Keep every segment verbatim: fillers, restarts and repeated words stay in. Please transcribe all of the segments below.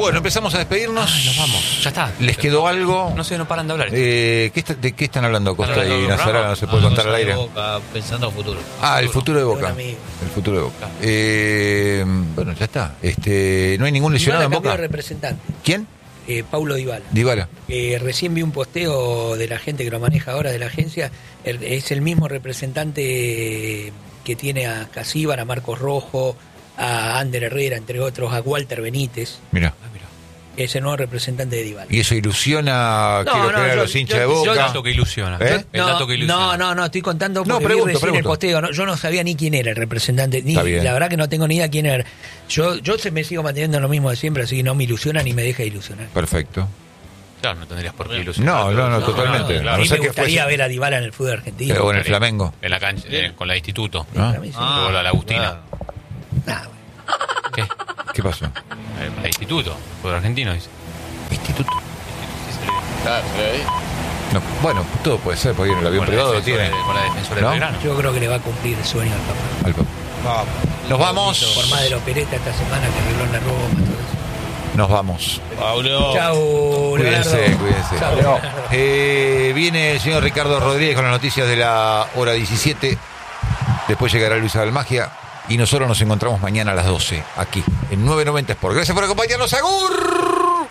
Bueno, empezamos a despedirnos. Ay, nos vamos, ya está. ¿Les quedó algo? No sé, no paran de hablar. Eh, ¿qué está, ¿De qué están hablando Costa Hablando y del Nazará? programa. No se puede Ah, contar al cosa de aire. Boca, pensando en futuro. Ah, el futuro de Boca. Un amigo. El futuro de Boca. Eh, bueno, ya está. Este, ¿no hay ningún lesionado en Dybala cambió Boca? de representante, ¿Quién? eh, Paulo Dybala. Dybala. Eh, recién vi un posteo de la gente que lo maneja ahora de la agencia. El- es el mismo representante que tiene a Casíbar, a Marcos Rojo, a Ander Herrera, entre otros, a Walter Benítez. Mira. Ah, mira. Es el nuevo representante de Dybala. Y eso ilusiona, No, quiero no, creer, a yo- los hinchas yo- de yo- El Boca. dato que ilusiona. ¿Eh? El No, dato que ilusiona. no, no, no, estoy contando No, porque pregunto, vi recién pregunto. el posteo. No, yo no sabía ni quién era el representante. Ni, Está bien. la verdad que no tengo ni idea quién era. Yo, yo se me sigo manteniendo lo mismo de siempre, así que no me ilusiona ni me deja ilusionar. Perfecto. Claro, no tendrías por qué ilusionar. No, no, no, No, totalmente. no, A a no mí ser me que gustaría fuese- ver a Dybala en el fútbol argentino. Pero en el Flamengo. En la cancha, eh, con la instituto. ¿Ah? Para mí sí. Que vuelva a la Agustina. Nah, ¿Qué? ¿Qué pasó? Eh, La instituto. Fútbol argentino, dice. Instituto. Claro, se ve ahí. No, bueno, todo puede ser, porque el avión Con la privado lo defensora tiene. de- Con la defensora ¿No? de Belgrano. yo creo que le va a cumplir el sueño al papá. Al papá. Vamos. Nos vamos. Por más de la opereta esta semana que arregló en la Roma, todo eso. Nos vamos. Paulo. Chau, Cuídense, Leonardo. cuídense. Chau, Leonardo. Eh, viene el señor Ricardo Rodríguez con las noticias de la hora diecisiete. Después llegará Luis Magia. Y nosotros nos encontramos mañana a las doce, aquí, en nueve noventa Sport. Gracias por acompañarnos. ¡Agur!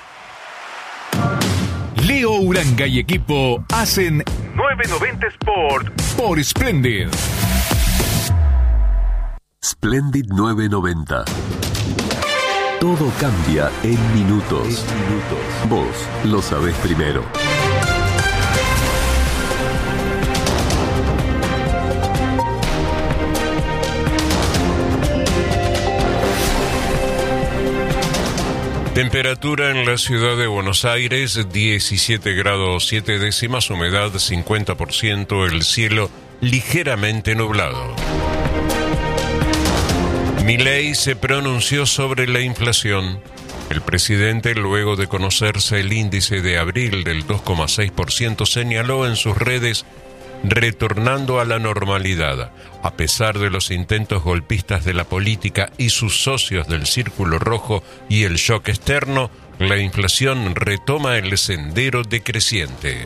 Leo Uranga y equipo hacen nueve noventa Sport por Splendid. Splendid nueve noventa. Todo cambia en minutos. Vos lo sabés primero. Temperatura en la ciudad de Buenos Aires, diecisiete grados siete décimas, humedad cincuenta por ciento, el cielo ligeramente nublado. Milei se pronunció sobre la inflación. El presidente, luego de conocerse el índice de abril del dos coma seis por ciento, señaló en sus redes: retornando a la normalidad, a pesar de los intentos golpistas de la política y sus socios del Círculo Rojo y el shock externo, la inflación retoma el sendero decreciente.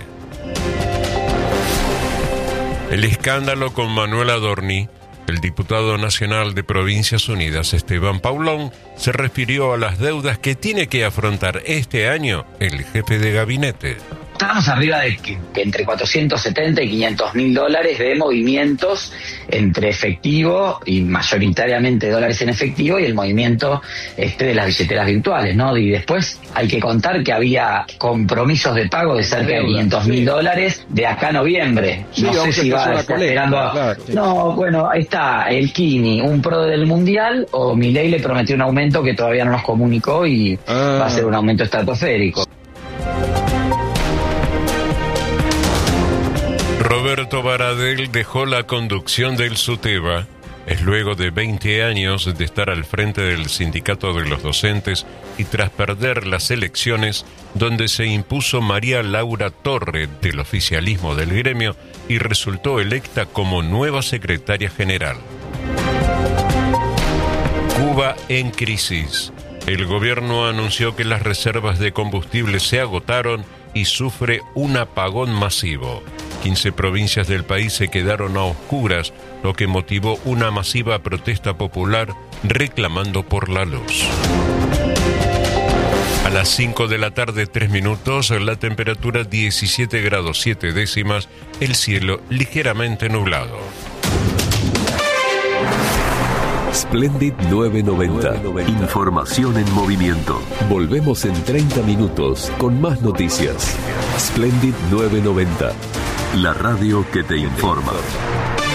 El escándalo con Manuel Adorni. El diputado nacional de Provincias Unidas, Esteban Paulón, se refirió a las deudas que tiene que afrontar este año el jefe de gabinete. Estamos arriba de que, que entre cuatrocientos setenta y quinientos mil dólares de movimientos entre efectivo y mayoritariamente dólares en efectivo y el movimiento este de las billeteras virtuales, ¿no? Y después hay que contar que había compromisos de pago de cerca de quinientos mil dólares de acá a noviembre. Sí, no sé aunque si empezó va a la estar colecta, esperando a... claro, sí. No, bueno, ahí está el Kini, un pro del Mundial, o Milei le prometió un aumento que todavía no nos comunicó y Ah. va a ser un aumento estratosférico. Roberto Baradel dejó la conducción del SUTEBA. Es luego de veinte años de estar al frente del sindicato de los docentes y tras perder las elecciones donde se impuso María Laura Torre del oficialismo del gremio y resultó electa como nueva secretaria general. Cuba en crisis. El gobierno anunció que las reservas de combustible se agotaron y sufre un apagón masivo. quince provincias del país se quedaron a oscuras, lo que motivó una masiva protesta popular reclamando por la luz. A las cinco de la tarde, tres minutos, la temperatura diecisiete grados siete décimas, el cielo ligeramente nublado. Splendid nueve noventa. Información en movimiento. Volvemos en treinta minutos con más noticias. Splendid nueve noventa. La radio que te informa.